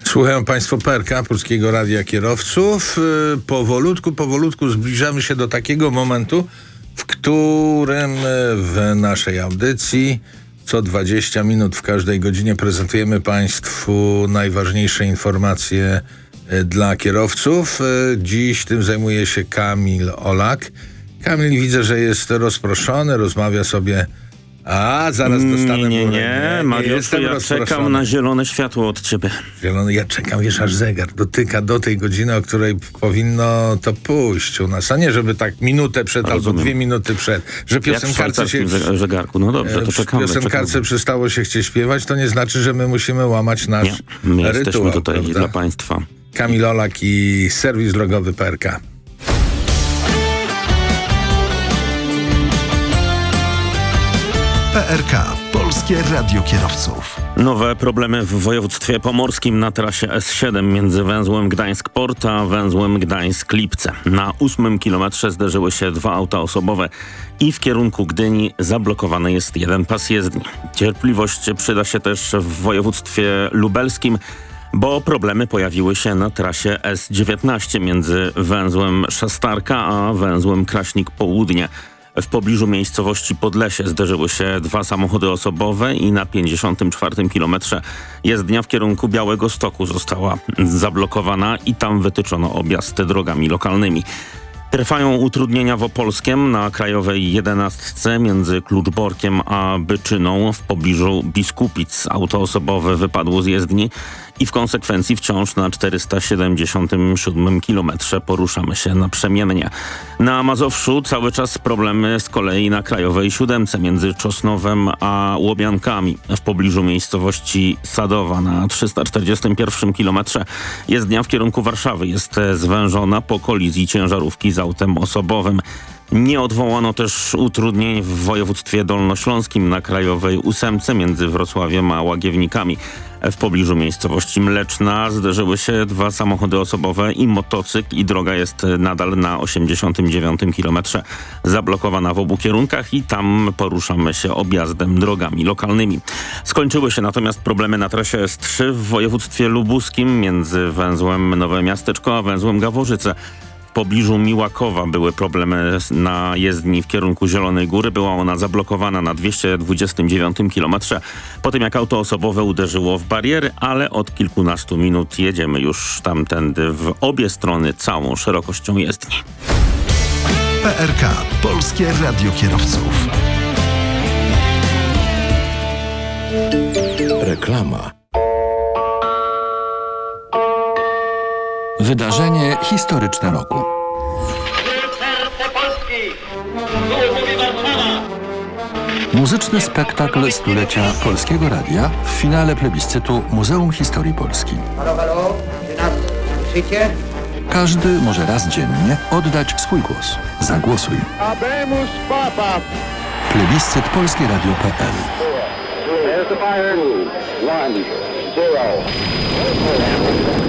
Słuchają Państwo PRK, Polskiego Radia Kierowców. Powolutku zbliżamy się do takiego momentu, w którym w naszej audycji co 20 minut w każdej godzinie prezentujemy Państwu najważniejsze informacje dla kierowców. Dziś tym zajmuje się Kamil Olak. Kamil, widzę, że jest rozproszony, rozmawia sobie. Zaraz dostanę. Nie, Mariuszu, ja czekam na zielone światło od ciebie. Zielony, ja czekam, wiesz, aż zegar dotyka do tej godziny, o której powinno to pójść u nas, a nie żeby tak minutę przed albo 2 minuty przed, że piosenkarce się... zegarku, no dobrze, to czekamy. Piosenkarce przestało się chcieć śpiewać, to nie znaczy, że my musimy łamać nasz rytuał. My jesteśmy tutaj, prawda? Dla państwa. Kamil Olak i serwis drogowy PRK. PRK, Polskie Radio Kierowców. Nowe problemy w województwie pomorskim na trasie S7 między węzłem Gdańsk-Port a węzłem Gdańsk-Lipce. Na 8 kilometrze zderzyły się 2 auta osobowe i w kierunku Gdyni zablokowany jest jeden pas jezdni. Cierpliwość przyda się też w województwie lubelskim, bo problemy pojawiły się na trasie S19 między węzłem Szastarka a węzłem Kraśnik Południe. W pobliżu miejscowości Podlesie zderzyły się 2 samochody osobowe i na 54 kilometrze jezdnia w kierunku Białegostoku została zablokowana i tam wytyczono objazd drogami lokalnymi. Trwają utrudnienia w Opolskiem na krajowej 11 między Kluczborkiem a Byczyną w pobliżu Biskupic. Auto osobowe wypadło z jezdni i w konsekwencji wciąż na 477 kilometrze poruszamy się naprzemiennie. Na Mazowszu cały czas problemy z kolei na krajowej 7 między Czosnowem a Łomiankami. W pobliżu miejscowości Sadowa na 341 kilometrze jezdnia w kierunku Warszawy jest zwężona po kolizji ciężarówki z autem osobowym. Nie odwołano też utrudnień w województwie dolnośląskim na krajowej 8 między Wrocławiem a Łagiewnikami. W pobliżu miejscowości Mleczna zderzyły się 2 samochody osobowe i motocykl i droga jest nadal na 89 kilometrze zablokowana w obu kierunkach i tam poruszamy się objazdem drogami lokalnymi. Skończyły się natomiast problemy na trasie S3 w województwie lubuskim między węzłem Nowe Miasteczko a węzłem Gaworzyce. W pobliżu Miłakowa były problemy na jezdni w kierunku Zielonej Góry. Była ona zablokowana na 229 kilometrze po tym, jak auto osobowe uderzyło w bariery, ale od kilkunastu minut jedziemy już tamtędy w obie strony całą szerokością jezdni. PRK, Polskie Radio Kierowców. Reklama. Wydarzenie historyczne roku. Muzyczny spektakl stulecia Polskiego Radia w finale plebiscytu Muzeum Historii Polski. Halo, czy nas słyszycie? Każdy może raz dziennie oddać swój głos. Zagłosuj. Habemus Papa. Plebiscyt polskieradio.pl. There's the fire. 1, 0.